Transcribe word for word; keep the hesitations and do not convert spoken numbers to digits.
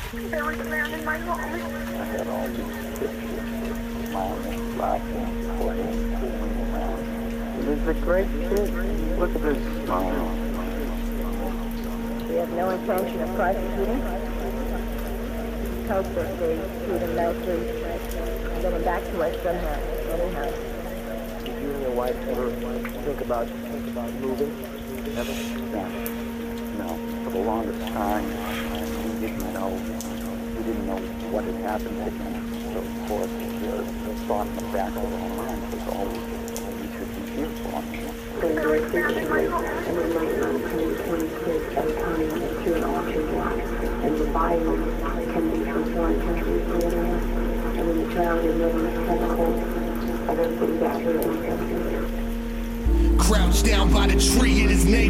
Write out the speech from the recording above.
There was a man in my home. I had all these pictures, smiling, laughing, playing, fooling around. He was a great kid. Look at his smile. We have no intention of prosecuting. Hope that they treat him nicely and get him back to us somehow, anyhow. Did you and your wife ever think about think about moving? Ever? No. No. For the longest time, we didn't know. We didn't know what had happened to him. So, of course, the, the thought in the back of our mind was always, we should be here for him. There was a man in my home. And in nineteen twenty-six, at a time when it's an auction block, and the buyer can be from one country to another, and when the child is living in chemical, I don't think that's really interesting. Crouched down by the tree in his name.